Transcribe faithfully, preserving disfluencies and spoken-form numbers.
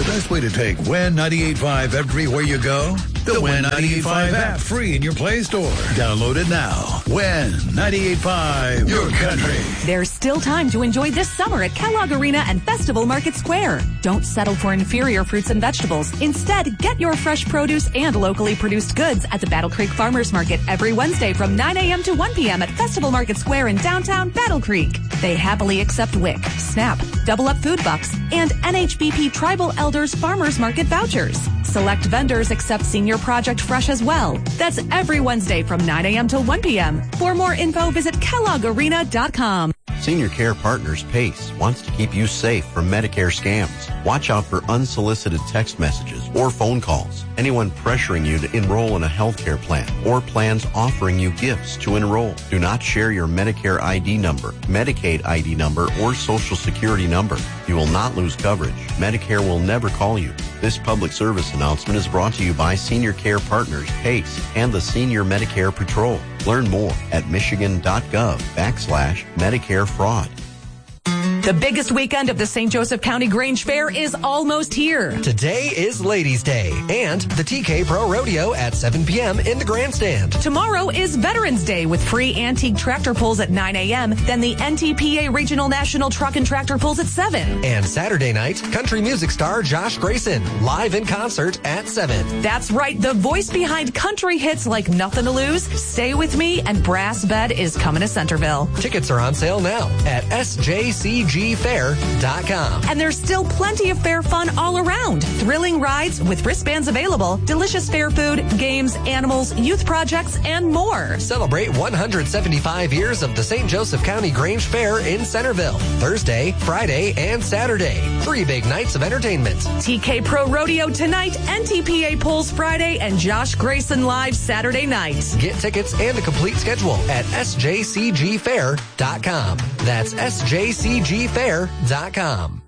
best way to take Win ninety-eight point five everywhere you go? The Win ninety-eight point five app, free in your Play Store. Download it now. Win ninety-eight point five, your country. There's still time to enjoy this summer at Kellogg Arena and Festival Market Square. Don't settle for inferior fruits and vegetables. Instead, get your fresh produce and locally produced goods at the Battle Creek Farmers Market every Wednesday from nine a.m. to one p.m. at Festival Market Square in downtown Battle Creek. They happily accept W I C, SNAP, Double Up Food Bucks, and N H B P Tribal Elders Farmers Market vouchers. Select vendors accept Senior Project Fresh as well. That's every Wednesday from nine a.m. till one p.m. For more info, visit kellogg arena dot com. Senior Care Partners PACE wants to keep you safe from Medicare scams. Watch out for unsolicited text messages or phone calls. Anyone pressuring you to enroll in a health care plan or plans offering you gifts to enroll. Do not share your Medicare I D number, Medicaid I D number, or Social Security number. You will not lose coverage. Medicare will never call you. This public service announcement is brought to you by Senior Care Partners PACE and the Senior Medicare Patrol. Learn more at michigan.gov backslash Medicare fraud. The biggest weekend of the Saint Joseph County Grange Fair is almost here. Today is Ladies' Day and the T K Pro Rodeo at seven p.m. in the grandstand. Tomorrow is Veterans Day with free antique tractor pulls at nine a.m., then the N T P A Regional National Truck and Tractor Pulls at seven. And Saturday night, country music star Josh Grayson, live in concert at seven. That's right, the voice behind country hits like Nothing to Lose, Stay With Me, and Brass Bed is coming to Centerville. Tickets are on sale now at S J C G fair dot com. And there's still plenty of fair fun all around. Thrilling rides with wristbands available, delicious fair food, games, animals, youth projects, and more. Celebrate one hundred seventy-five years of the Saint Joseph County Grange Fair in Centerville. Thursday, Friday, and Saturday. Three big nights of entertainment. T K Pro Rodeo tonight, N T P A Pulls Friday, and Josh Grayson live Saturday night. Get tickets and a complete schedule at S J C G fair dot com. That's S J C G fair dot com.